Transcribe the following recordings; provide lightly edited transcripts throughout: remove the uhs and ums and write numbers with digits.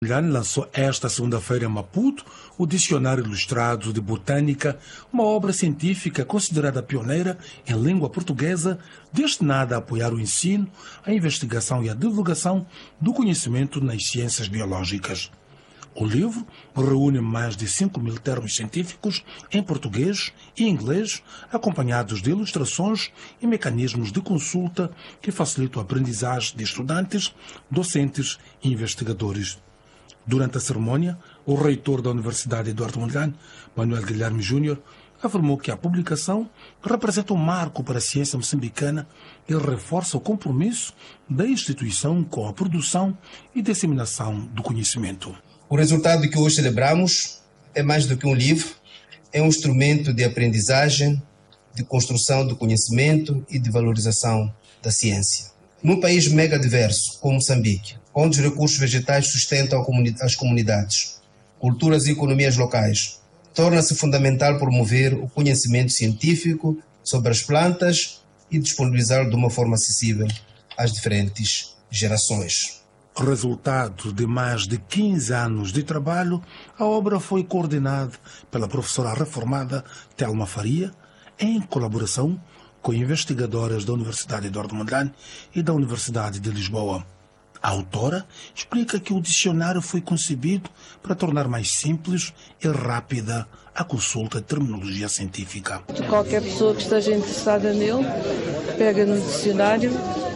Lançou esta segunda-feira em Maputo o Dicionário Ilustrado de Botânica, uma obra científica considerada pioneira em língua portuguesa, destinada a apoiar o ensino, a investigação e a divulgação do conhecimento nas ciências biológicas. O livro reúne mais de 5.000 termos científicos em português e inglês, acompanhados de ilustrações e mecanismos de consulta que facilitam a aprendizagem de estudantes, docentes e investigadores. Durante a cerimônia, o reitor da Universidade Eduardo Mondlane, Manuel Guilherme Júnior, afirmou que a publicação representa um marco para a ciência moçambicana e reforça o compromisso da instituição com a produção e disseminação do conhecimento. O resultado que hoje celebramos é mais do que um livro, é um instrumento de aprendizagem, de construção do conhecimento e de valorização da ciência. Num país mega diverso como Moçambique, onde os recursos vegetais sustentam as comunidades, culturas e economias locais, torna-se fundamental promover o conhecimento científico sobre as plantas e disponibilizá-lo de uma forma acessível às diferentes gerações. Resultado de mais de 15 anos de trabalho, a obra foi coordenada pela professora reformada Telma Faria, em colaboração com investigadoras da Universidade Eduardo Mondlane e da Universidade de Lisboa. A autora explica que o dicionário foi concebido para tornar mais simples e rápida a consulta de terminologia científica. Qualquer pessoa que esteja interessada nele, pega no dicionário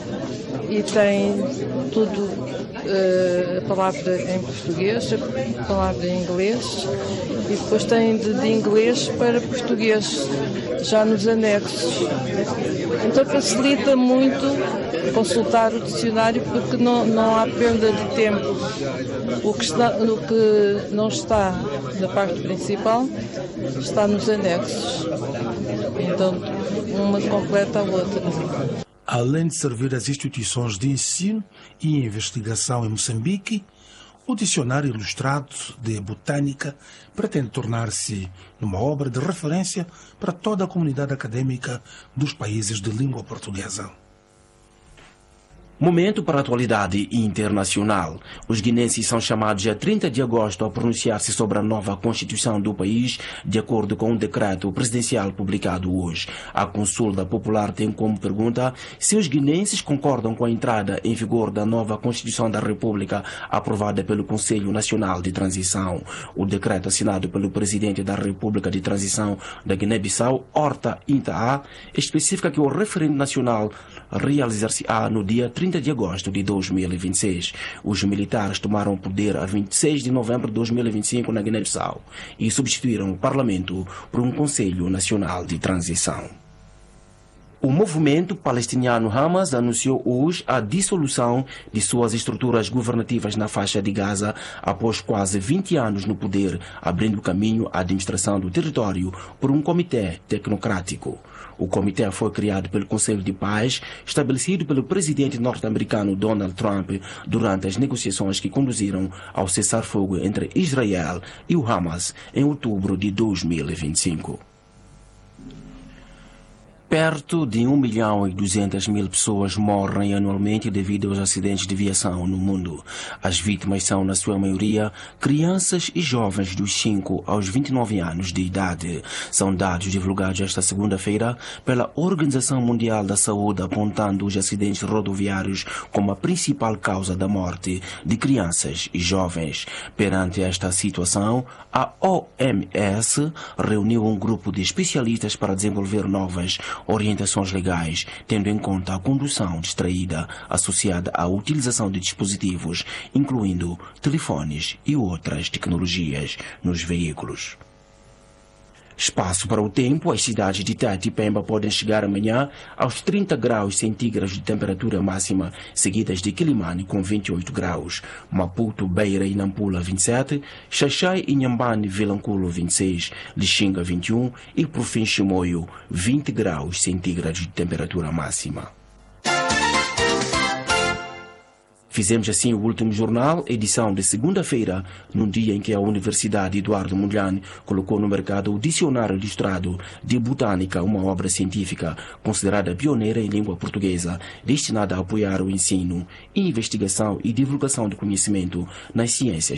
e tem tudo, a palavra em português, a palavra em inglês, e depois tem de inglês para português, já nos anexos. Então facilita muito consultar o dicionário porque não há perda de tempo. O que não está na parte principal está nos anexos. Então uma completa a outra. Além de servir as instituições de ensino e investigação em Moçambique, o Dicionário Ilustrado de Botânica pretende tornar-se uma obra de referência para toda a comunidade acadêmica dos países de língua portuguesa. Momento para a atualidade internacional. Os guinenses são chamados a 30 de agosto a pronunciar-se sobre a nova Constituição do país, de acordo com um decreto presidencial publicado hoje. A consulta popular tem como pergunta se os guinenses concordam com a entrada em vigor da nova Constituição da República, aprovada pelo Conselho Nacional de Transição. O decreto assinado pelo presidente da República de Transição da Guiné-Bissau, Horta Intaa, especifica que o referendo nacional realizar-se-á no dia 30 de agosto de 2026. Os militares tomaram o poder a 26 de novembro de 2025 na Guiné-Bissau e substituíram o parlamento por um Conselho Nacional de Transição. O movimento palestiniano Hamas anunciou hoje a dissolução de suas estruturas governativas na faixa de Gaza após quase 20 anos no poder, abrindo caminho à administração do território por um comitê tecnocrático. O comitê foi criado pelo Conselho de Paz, estabelecido pelo presidente norte-americano Donald Trump durante as negociações que conduziram ao cessar-fogo entre Israel e o Hamas em outubro de 2025. Perto de 1.200.000 pessoas morrem anualmente devido aos acidentes de aviação no mundo. As vítimas são, na sua maioria, crianças e jovens dos 5 aos 29 anos de idade. São dados divulgados esta segunda-feira pela Organização Mundial da Saúde, apontando os acidentes rodoviários como a principal causa da morte de crianças e jovens. Perante esta situação, a OMS reuniu um grupo de especialistas para desenvolver novas orientações legais, tendo em conta a condução distraída associada à utilização de dispositivos, incluindo telefones e outras tecnologias nos veículos. Espaço para o tempo, as cidades de Tete e Pemba podem chegar amanhã aos 30 graus centígrados de temperatura máxima, seguidas de Quilimane com 28 graus, Maputo, Beira e Nampula 27, Xaxai, Inhambane, Vilanculo 26, Lixinga 21 e por fim Chimoio 20 graus centígrados de temperatura máxima. Fizemos assim o último jornal, edição de segunda-feira, num dia em que a Universidade Eduardo Mondlane colocou no mercado o Dicionário Ilustrado de Botânica, uma obra científica considerada pioneira em língua portuguesa, destinada a apoiar o ensino, investigação e divulgação do conhecimento nas ciências